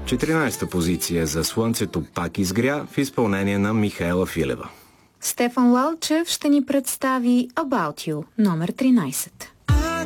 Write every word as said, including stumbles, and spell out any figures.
четиринадесета позиция за Слънцето пак изгря в изпълнение на Михаела Филева. Стефан Лалчев ще ни представи About You, номер тринадесет.